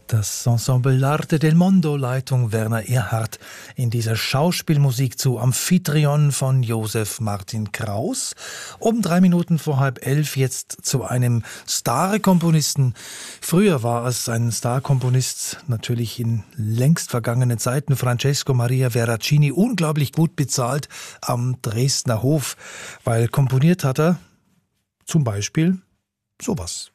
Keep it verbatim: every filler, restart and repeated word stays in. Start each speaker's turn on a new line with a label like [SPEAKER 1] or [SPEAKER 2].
[SPEAKER 1] Das Ensemble L'Arte del Mondo, Leitung Werner Erhardt, in dieser Schauspielmusik zu Amphitryon von Josef Martin Kraus. Um drei Minuten vor halb elf jetzt zu einem Star-Komponisten. Früher war es ein Star-Komponist, natürlich in längst vergangenen Zeiten, Francesco Maria Veracini, unglaublich gut bezahlt am Dresdner Hof, weil komponiert hat er zum Beispiel sowas.